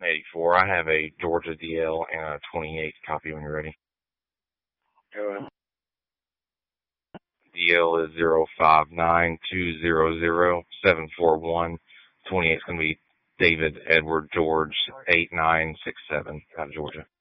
84. I have a Georgia DL and a 28 copy when you're ready. Go ahead. DL is 059200741. 28 is going to be David Edward George 8967 out of Georgia.